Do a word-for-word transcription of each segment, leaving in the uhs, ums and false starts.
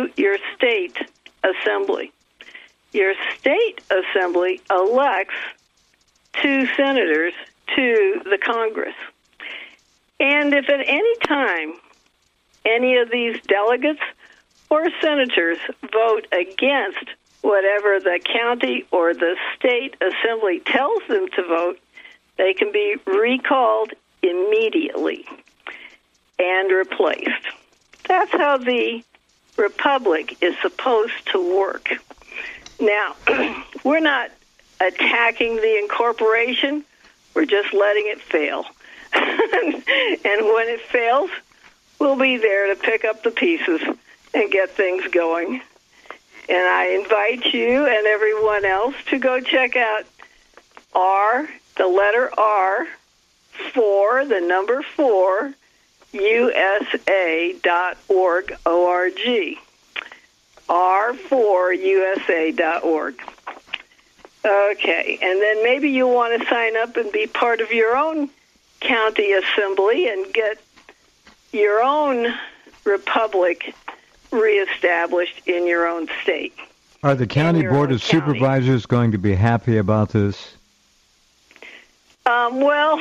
to your state assembly. Your state assembly elects two senators to the Congress. And if at any time any of these delegates or senators vote against whatever the county or the state assembly tells them to vote, they can be recalled immediately and replaced. That's how the republic is supposed to work. Now, we're not attacking the incorporation. We're just letting it fail. And when it fails, we'll be there to pick up the pieces and get things going. And I invite you and everyone else to go check out R, the letter R, four, the number four, U S A dot org, O R G. R four U S A dot org. Okay, and then maybe you want to sign up and be part of your own county assembly and get your own republic reestablished in your own state. Are the county board of supervisors going to be happy about this? Um, well,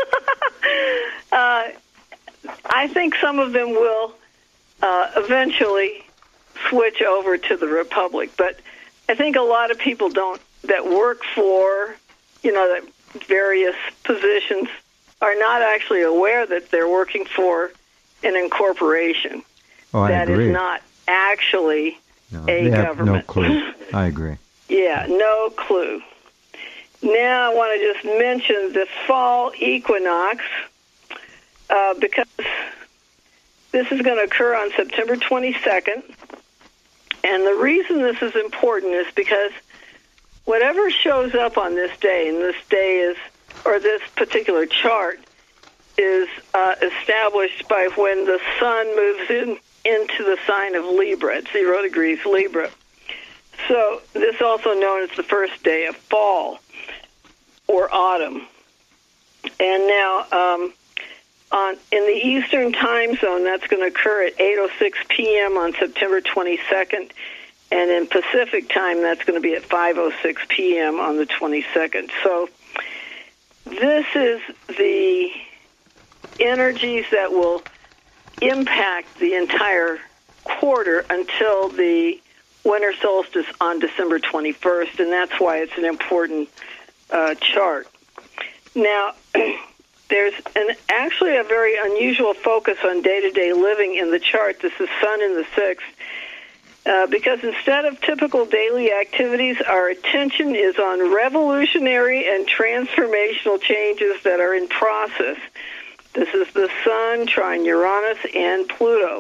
uh, I think some of them will uh, eventually switch over to the republic, but I think a lot of people don't that work for, you know, that various positions are not actually aware that they're working for an incorporation. Oh, I that agree. is not actually no, a they have government. No clue. I agree. Yeah, no clue. Now I want to just mention the fall equinox uh, because this is going to occur on September twenty-second. And the reason this is important is because whatever shows up on this day, and this day is, or this particular chart, is uh, established by when the sun moves in into the sign of Libra at zero degrees Libra. So this is also known as the first day of fall or autumn. And now um, on in the Eastern time zone, that's going to occur at eight oh six p.m. on September twenty-second. And in Pacific time, that's going to be at five oh six p.m. on the twenty-second. So this is the energies that will impact the entire quarter until the winter solstice on December twenty-first, and that's why it's an important uh, chart. Now, there's an, actually a very unusual focus on day-to-day living in the chart. This is Sun in the sixth. Uh, because instead of typical daily activities, our attention is on revolutionary and transformational changes that are in process. This is the Sun, trine Uranus, and Pluto.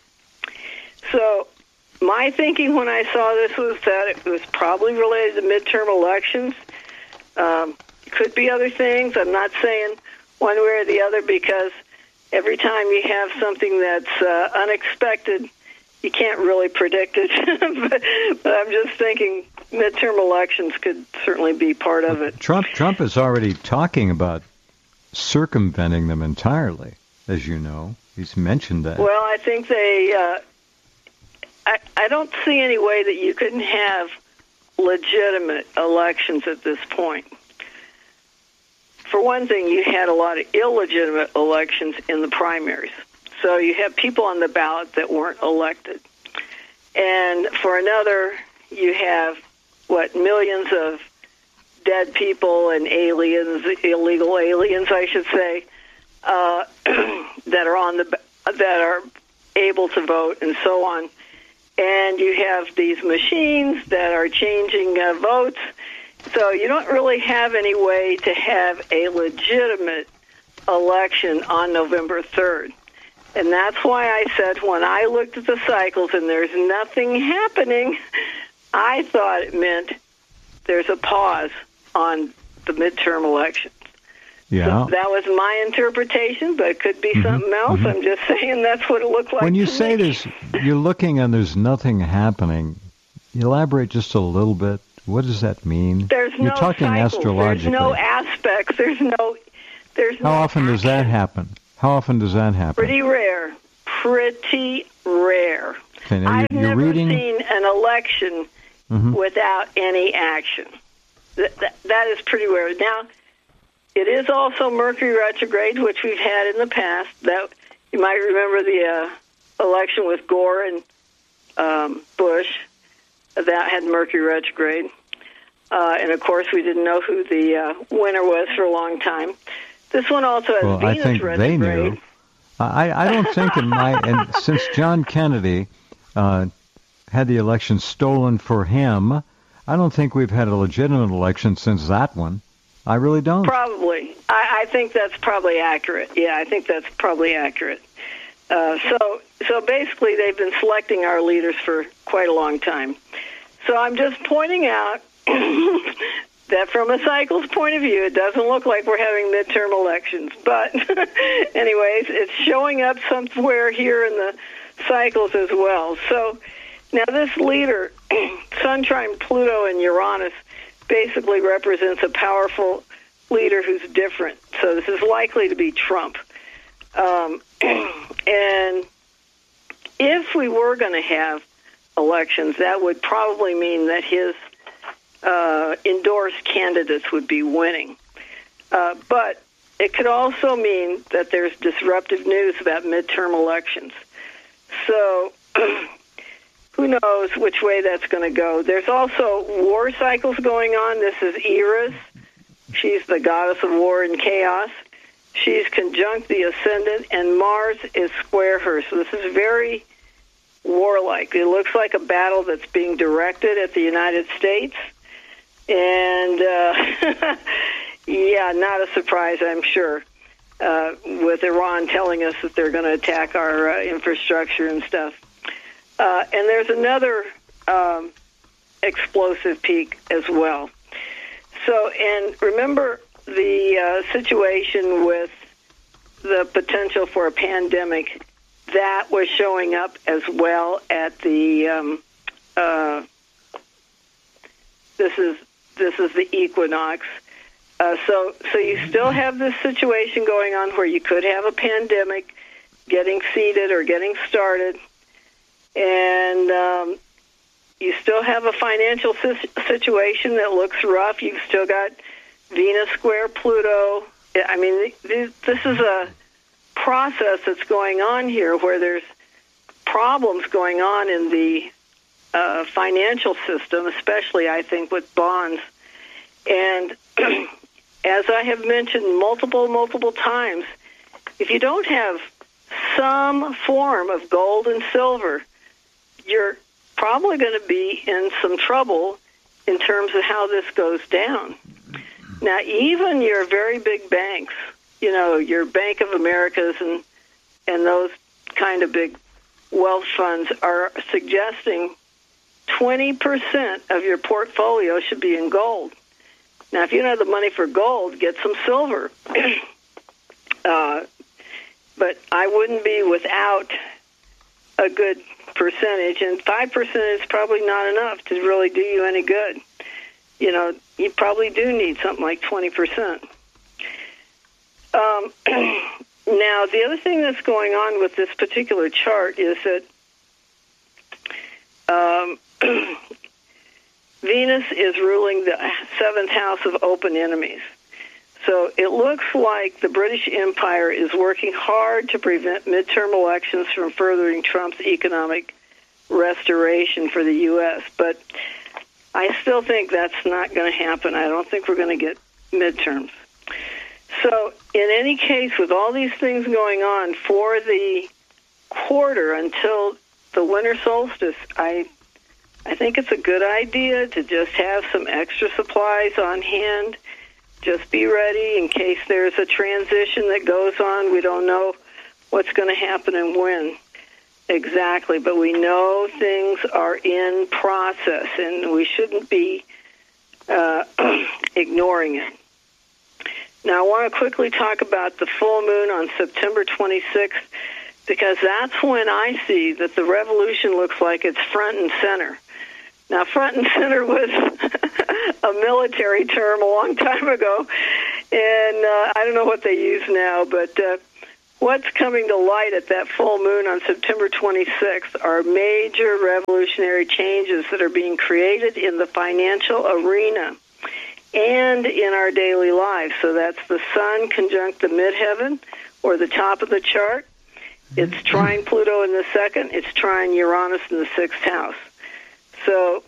So my thinking when I saw this was that it was probably related to midterm elections. Um, could be other things. I'm not saying one way or the other because every time you have something that's uh, unexpected, you can't really predict it, but, but I'm just thinking midterm elections could certainly be part of it. Trump Trump is already talking about circumventing them entirely, as you know. He's mentioned that. Well, I think they, uh, I, I don't see any way that you can have legitimate elections at this point. For one thing, you had a lot of illegitimate elections in the primaries. So you have people on the ballot that weren't elected. And for another, you have, what, millions of dead people and aliens, illegal aliens, I should say, uh, that are on the that are able to vote and so on. And you have these machines that are changing uh, votes. So you don't really have any way to have a legitimate election on November third. And that's why I said when I looked at the cycles and there's nothing happening, I thought it meant there's a pause on the midterm elections. Yeah. So that was my interpretation, but it could be mm-hmm. something else. Mm-hmm. I'm just saying that's what it looked like. When you to say me. there's, you're looking and there's nothing happening, elaborate just a little bit. What does that mean? There's you're no talking cycles. astrologically. There's no aspects. There's no. There's How no often action. does that happen? How often does that happen? Pretty rare. Pretty rare. Okay, now I've you're, you're never reading... seen an election mm-hmm. without any action. That, that, that is pretty rare. Now, it is also Mercury retrograde, which we've had in the past. That you might remember the uh, election with Gore and um, Bush. That had Mercury retrograde. Uh, and, of course, we didn't know who the uh, winner was for a long time. This one also has well, Venus I think retrograde. They knew. I, I don't think in my... And since John Kennedy uh, had the election stolen for him, I don't think we've had a legitimate election since that one. I really don't. Probably. I, I think that's probably accurate. Yeah, I think that's probably accurate. Uh, so, so basically, they've been selecting our leaders for quite a long time. So I'm just pointing out that from a cycle's point of view, it doesn't look like we're having midterm elections. But anyways, it's showing up somewhere here in the cycles as well. So now this leader, Sun trine Pluto and Uranus, basically represents a powerful leader who's different. So this is likely to be Trump. Um, and if we were going to have elections, that would probably mean that his uh, endorsed candidates would be winning. Uh, but it could also mean that there's disruptive news about midterm elections. So who knows which way that's going to go. There's also war cycles going on. This is Eris. She's the goddess of war and chaos. She's conjunct the ascendant, and Mars is square her. So this is very warlike. It looks like a battle that's being directed at the United States. And, uh, yeah, not a surprise, I'm sure, uh, with Iran telling us that they're going to attack our uh, infrastructure and stuff. Uh, and there's another um, explosive peak as well. So, and remember the uh, situation with the potential for a pandemic, that was showing up as well at the, um, uh, this is this is the equinox. Uh, so, so you still have this situation going on where you could have a pandemic getting seeded or getting started, and um, you still have a financial situation that looks rough. You've still got Venus square Pluto. I mean, this is a process that's going on here where there's problems going on in the uh, financial system, especially, I think, with bonds. And as I have mentioned multiple, multiple times, if you don't have some form of gold and silver, you're probably going to be in some trouble in terms of how this goes down. Now, even your very big banks, you know, your Bank of Americas and and those kind of big wealth funds are suggesting twenty percent of your portfolio should be in gold. Now, if you don't have the money for gold, get some silver. uh, but I wouldn't be without a good percentage, and five percent is probably not enough to really do you any good. You know, you probably do need something like twenty percent. Um, now, the other thing that's going on with this particular chart is that um, Venus is ruling the seventh house of open enemies. So it looks like the British Empire is working hard to prevent midterm elections from furthering Trump's economic restoration for the U S, but I still think that's not going to happen. I don't think we're going to get midterms. So in any case, with all these things going on for the quarter until the winter solstice, I I think it's a good idea to just have some extra supplies on hand. Just be ready in case there's a transition that goes on. We don't know what's going to happen and when exactly, but we know things are in process, and we shouldn't be uh, ignoring it. Now, I want to quickly talk about the full moon on September twenty-sixth, because that's when I see that the revolution looks like it's front and center. Now, front and center was a military term a long time ago, and uh, I don't know what they use now, but uh, what's coming to light at that full moon on September twenty-sixth are major revolutionary changes that are being created in the financial arena and in our daily lives. So that's the sun conjunct the midheaven, or the top of the chart. It's trine Pluto in the second. It's trine Uranus in the sixth house. So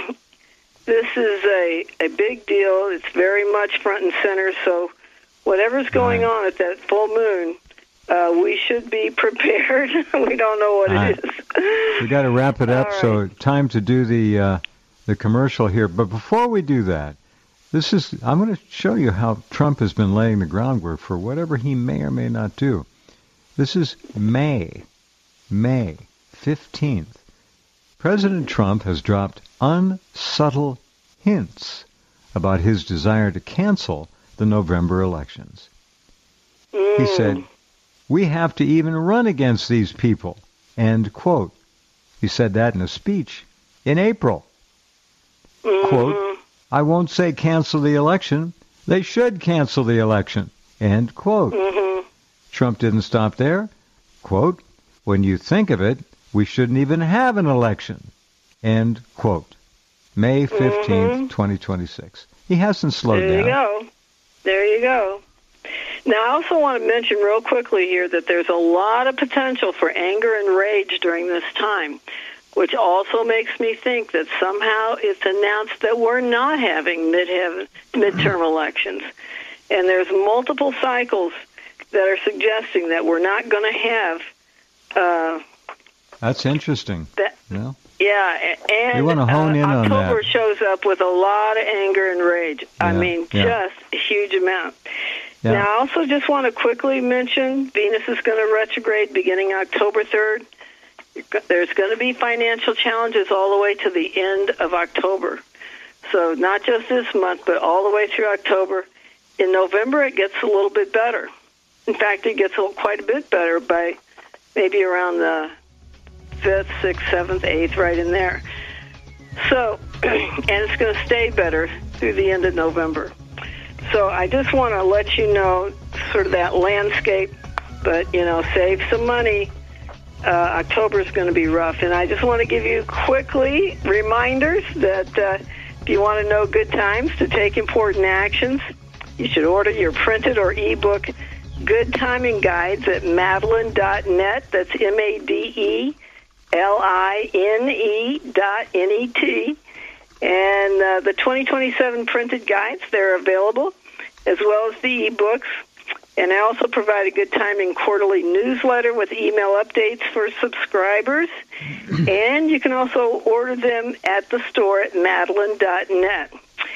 this is a, a big deal. It's very much front and center. So whatever's going on at that full moon, uh, we should be prepared. We don't know what right. it is. We got to wrap it up. Right. So time to do the uh, the commercial here. But before we do that, this is I'm going to show you how Trump has been laying the groundwork for whatever he may or may not do. This is May, May fifteenth. President Trump has dropped unsubtle hints about his desire to cancel the November elections. Mm. He said, "We have to even run against these people," end quote. He said that in a speech in April. Mm-hmm. Quote, "I won't say cancel the election. They should cancel the election," end quote. Mm-hmm. Trump didn't stop there. Quote, "When you think of it, we shouldn't even have an election," end quote. May fifteenth, mm-hmm. twenty twenty-six. He hasn't slowed there down. There you go. There you go. Now, I also want to mention real quickly here that there's a lot of potential for anger and rage during this time, which also makes me think that somehow it's announced that we're not having mid-heaven, midterm elections. And there's multiple cycles that are suggesting that we're not going to have... Uh, That's interesting. That, yeah. Yeah, and you want to hone in uh, on that. October shows up with a lot of anger and rage. Yeah, I mean, yeah. just a huge amount. Yeah. Now, I also just want to quickly mention Venus is going to retrograde beginning October third. There's going to be financial challenges all the way to the end of October. So not just this month, but all the way through October. In November, it gets a little bit better. In fact, it gets a, quite a bit better by maybe around the fifth, sixth, seventh, eighth, right in there. So, and it's going to stay better through the end of November. So I just want to let you know sort of that landscape, but, you know, save some money. Uh, October is going to be rough. And I just want to give you quickly reminders that uh, if you want to know good times to take important actions, you should order your printed or ebook Good Timing Guides at Madeline dot net. That's M A D E L I N E dot N E T. And uh, the twenty twenty-seven printed guides, they're available, as well as the ebooks. And I also provide a Good Timing quarterly newsletter with email updates for subscribers. And you can also order them at the store at Madeline dot net.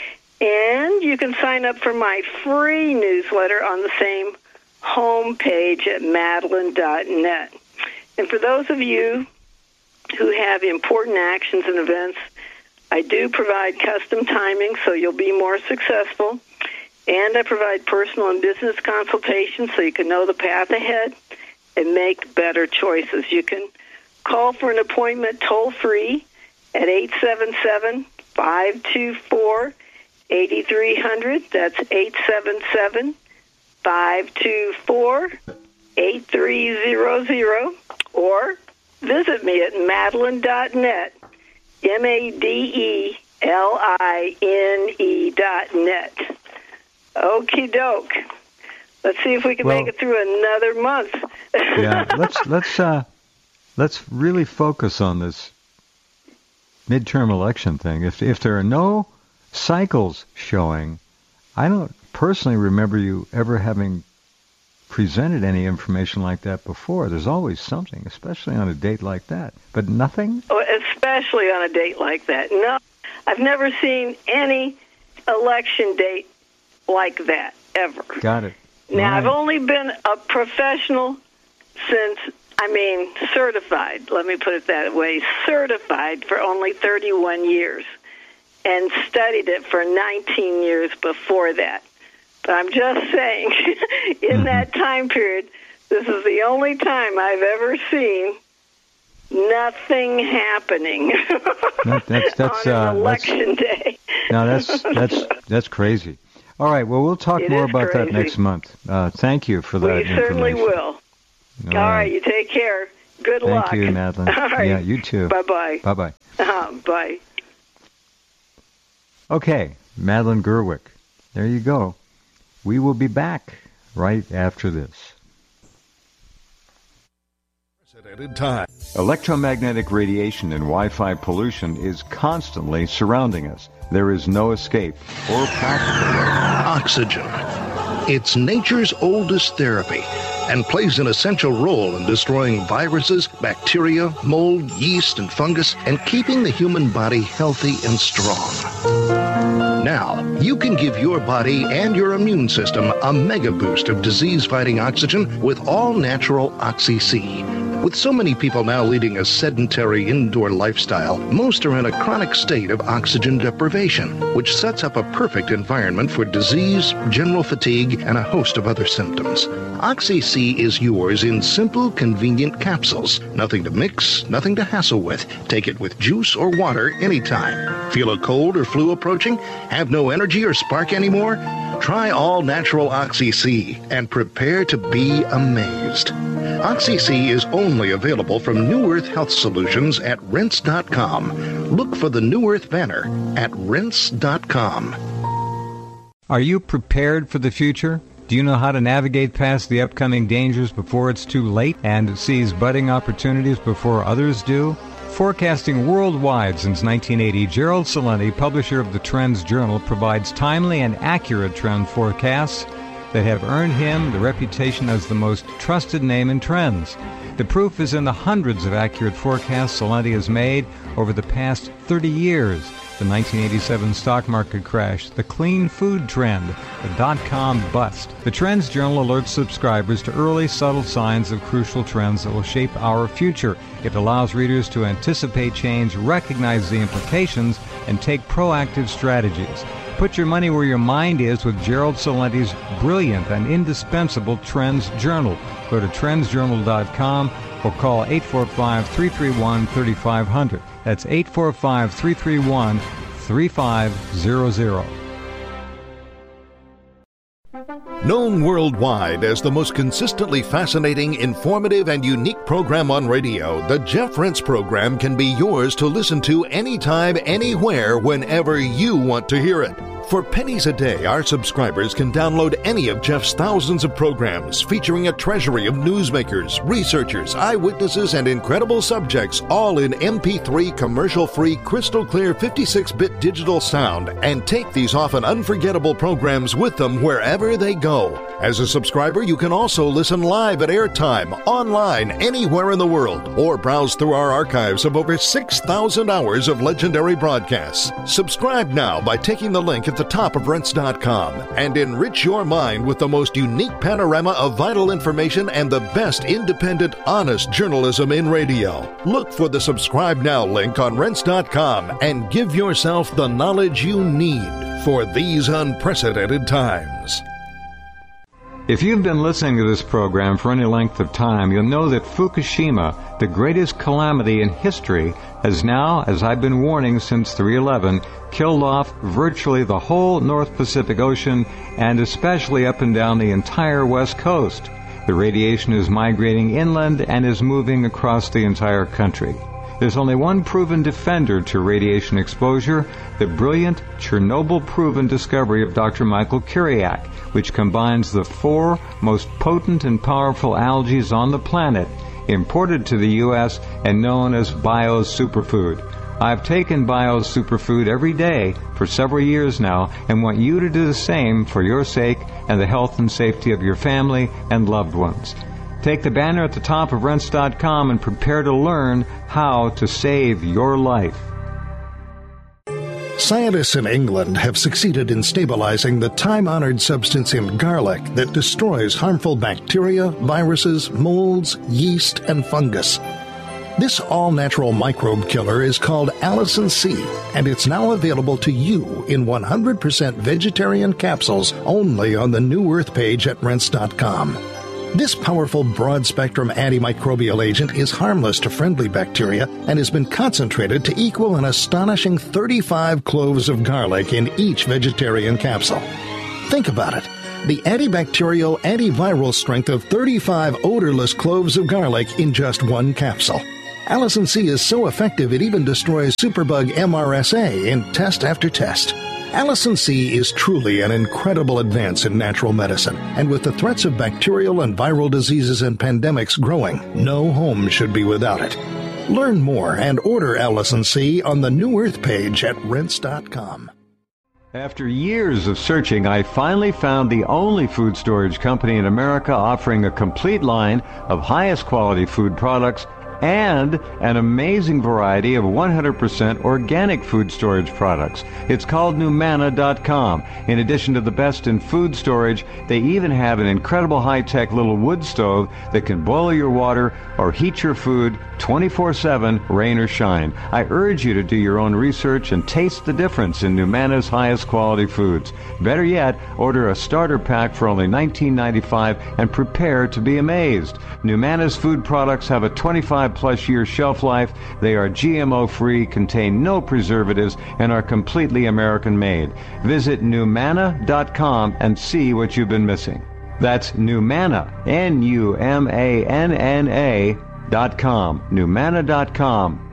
And you can sign up for my free newsletter on the same homepage at Madeline dot net. And for those of you who have important actions and events, I do provide custom timing so you'll be more successful. And I provide personal and business consultations so you can know the path ahead and make better choices. You can call for an appointment toll-free at eight seven seven, five two four, eight three zero zero. That's eight seven seven, five two four, eight three zero zero. Or visit me at Madeline dot net, M A D E L I N E dot net. Okie doke. Let's see if we can well, make it through another month. yeah, let's let's uh, let's really focus on this midterm election thing. If if there are no cycles showing, I don't personally remember you ever having presented any information like that before. There's always something, especially on a date like that. But nothing? Oh, especially on a date like that. No, I've never seen any election date like that, ever. Got it. Now, right. I've only been a professional since, I mean, certified, let me put it that way, certified for only thirty-one years, and studied it for nineteen years before that. But I'm just saying, in mm-hmm. that time period, this is the only time I've ever seen nothing happening that, that's, that's, on an uh, election that's, day. No, that's that's that's crazy. All right, well, we'll talk it more about crazy. that next month. Uh, thank you for that we information. certainly will. All, All right. right, you take care. Good Thank luck. Thank you, Madeline. All right. Yeah, you too. Bye-bye. Bye-bye. Uh, bye. Okay, Madeline Gerwick. There you go. We will be back right after this. Time. Electromagnetic radiation and Wi-Fi pollution is constantly surrounding us. There is no escape or practical way. Oxygen. It's nature's oldest therapy and plays an essential role in destroying viruses, bacteria, mold, yeast, and fungus, and keeping the human body healthy and strong. Now, you can give your body and your immune system a mega boost of disease-fighting oxygen with all-natural Oxy-C. With so many people now leading a sedentary indoor lifestyle, most are in a chronic state of oxygen deprivation, which sets up a perfect environment for disease, general fatigue, and a host of other symptoms. Oxy-C is yours in simple, convenient capsules. Nothing to mix, nothing to hassle with. Take it with juice or water anytime. Feel a cold or flu approaching? Have no energy or spark anymore? Try all-natural Oxy-C and prepare to be amazed. Oxy-C is only available from New Earth Health Solutions at rinse dot com. Look for the New Earth banner at rinse dot com. Are you prepared for the future? Do you know how to navigate past the upcoming dangers before it's too late and seize budding opportunities before others do? Forecasting worldwide since nineteen eighty, Gerald Celente, publisher of the Trends Journal, provides timely and accurate trend forecasts that have earned him the reputation as the most trusted name in trends. The proof is in the hundreds of accurate forecasts Celente has made over the past thirty years. The nineteen eighty-seven stock market crash, the clean food trend, the dot-com bust. The Trends Journal alerts subscribers to early, subtle signs of crucial trends that will shape our future. It allows readers to anticipate change, recognize the implications, and take proactive strategies. Put your money where your mind is with Gerald Celente's brilliant and indispensable Trends Journal. Go to trends journal dot com or call eight four five, three three one, three five zero zero. That's eight four five, three three one, three five zero zero. Known worldwide as the most consistently fascinating, informative, and unique program on radio, the Jeff Rense program can be yours to listen to anytime, anywhere, whenever you want to hear it. For pennies a day, our subscribers can download any of Jeff's thousands of programs featuring a treasury of newsmakers, researchers, eyewitnesses, and incredible subjects, all in M P three commercial-free, crystal-clear fifty-six bit digital sound, and take these often unforgettable programs with them wherever they go. As a subscriber, you can also listen live at airtime, online, anywhere in the world, or browse through our archives of over six thousand hours of legendary broadcasts. Subscribe now by taking the link at the top of rinse dot com and enrich your mind with the most unique panorama of vital information and the best independent, honest journalism in radio. Look for the Subscribe Now link on rinse dot com and give yourself the knowledge you need for these unprecedented times. If you've been listening to this program for any length of time, you'll know that Fukushima, the greatest calamity in history, has now, as I've been warning since three eleven, killed off virtually the whole North Pacific Ocean and especially up and down the entire West Coast. The radiation is migrating inland and is moving across the entire country. There's only one proven defender to radiation exposure, the brilliant Chernobyl-proven discovery of Doctor Michael Kiriak, which combines the four most potent and powerful algae on the planet, imported to the U S and known as Bio's Superfood. I've taken Bio's Superfood every day for several years now and want you to do the same for your sake and the health and safety of your family and loved ones. Take the banner at the top of rinse dot com and prepare to learn how to save your life. Scientists in England have succeeded in stabilizing the time-honored substance in garlic that destroys harmful bacteria, viruses, molds, yeast, and fungus. This all-natural microbe killer is called Allicin C, and it's now available to you in one hundred percent vegetarian capsules only on the New Earth page at rinse dot com. This powerful broad-spectrum antimicrobial agent is harmless to friendly bacteria and has been concentrated to equal an astonishing thirty-five cloves of garlic in each vegetarian capsule. Think about it. the antibacterial, antiviral strength of thirty-five odorless cloves of garlic in just one capsule. Allicin C is so effective it even destroys superbug M R S A in test after test. Allicin C is truly an incredible advance in natural medicine, and with the threats of bacterial and viral diseases and pandemics growing, no home should be without it. Learn more and order Allicin C on the New Earth page at rense dot com. After years of searching, I finally found the only food storage company in America offering a complete line of highest quality food products and an amazing variety of one hundred percent organic food storage products. It's called Numanna dot com. In addition to the best in food storage, they even have an incredible high-tech little wood stove that can boil your water or heat your food twenty-four seven, rain or shine. I urge you to do your own research and taste the difference in Numanna's highest quality foods. Better yet, order a starter pack for only nineteen ninety-five dollars and prepare to be amazed. Numanna's food products have a twenty-five plus year shelf life. They are G M O free, contain no preservatives, and are completely American made. Visit Numanna dot com and see what you've been missing. That's Numanna, N U M A N N A dot com, Numanna dot com.